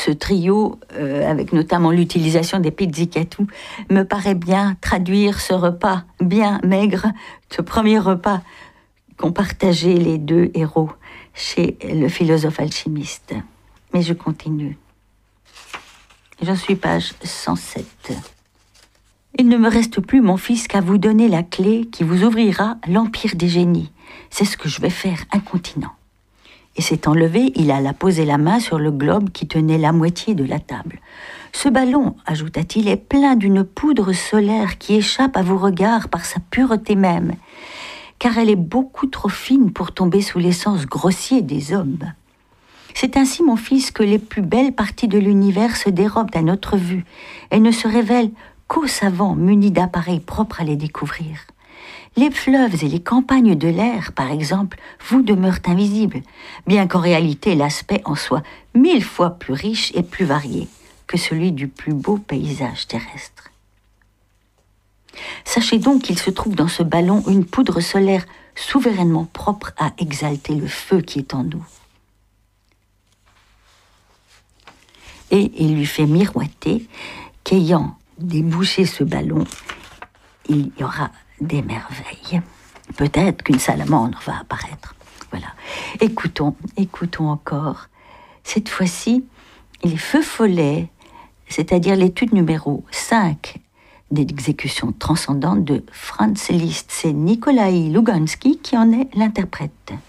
ce trio, avec notamment l'utilisation des pizzicato, me paraît bien traduire ce repas bien maigre, ce premier repas qu'ont partagé les deux héros chez le philosophe alchimiste. Mais je continue. J'en suis page 107. Il ne me reste plus, mon fils, qu'à vous donner la clé qui vous ouvrira l'empire des génies. C'est ce que je vais faire incontinent. Et s'étant levé, il alla poser la main sur le globe qui tenait la moitié de la table. Ce ballon, ajouta-t-il, est plein d'une poudre solaire qui échappe à vos regards par sa pureté même, car elle est beaucoup trop fine pour tomber sous l'essence grossier des hommes. C'est ainsi, mon fils, que les plus belles parties de l'univers se dérobent à notre vue et ne se révèlent qu'aux savants munis d'appareils propres à les découvrir. Les fleuves et les campagnes de l'air, par exemple, vous demeurent invisibles, bien qu'en réalité l'aspect en soit 1000 fois plus riche et plus varié que celui du plus beau paysage terrestre. Sachez donc qu'il se trouve dans ce ballon une poudre solaire souverainement propre à exalter le feu qui est en nous. Et il lui fait miroiter qu'ayant débouché ce ballon, il y aura des merveilles. Peut-être qu'une salamandre va apparaître. Voilà. Écoutons encore. Cette fois-ci, les Feux Follets, c'est-à-dire l'étude numéro 5 d'exécution transcendante de Franz Liszt. C'est Nikolai Lugansky qui en est l'interprète.